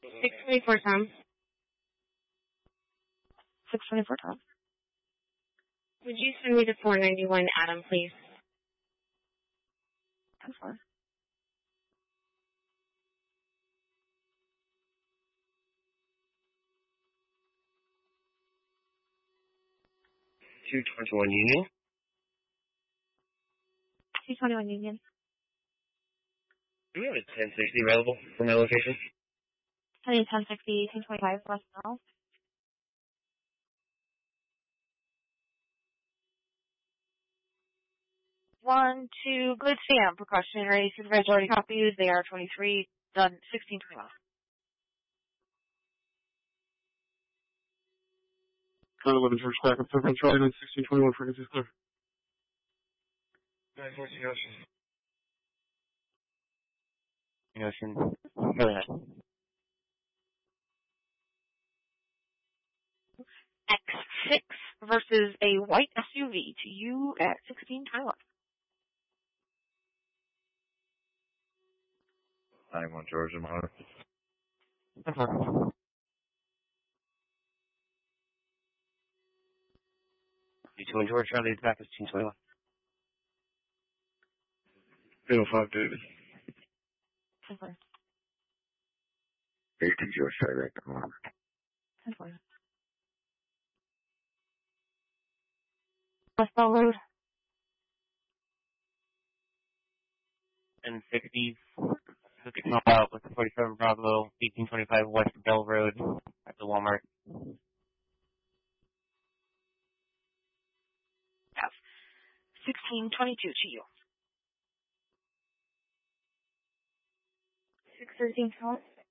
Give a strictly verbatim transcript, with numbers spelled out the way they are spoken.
six twenty-four, Tom. six twenty-four, Tom. Would you send me the four ninety-one Adam, please? ten four. two twenty-one Union. two twenty-one Union. Do we have a ten sixty available for my location? I need ten sixty, ten twenty-five, West Mill. One, two, good Sam. Precautionary supervisor already copied. They are twenty-three, done sixteen twenty-one. nine eleven George back up to Charlie nine sixteen twenty-one frequency is clear. nine fourteen Ocean. Ocean. Go ahead. X six versus a white S U V to you at sixteen twenty-one. nine one Georgia, Monitor. Uh-huh. You two and George, Charlie, back is sixteen twenty-one. eight oh five, David. Super. eighteen George, Charlie, back on. Super. Westball Road. ten sixty. Looking to come out with the forty-seven Bravo, eighteen twenty-five West Bell Road at the Walmart. Yes. sixteen twenty-two to you. six thirteen,